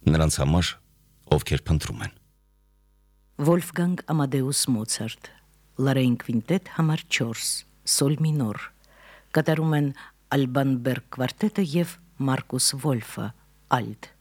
նրանց համար, ովքեր փնտրում են։ Վոլֆգանգ Ամադեուս Մոցարտ, Լարեին քվինտետ համար 4, սոլ մինոր, կատարում են Ալբան Բերգ կվարտետը և Մարկուս Վոլֆը, ալտ։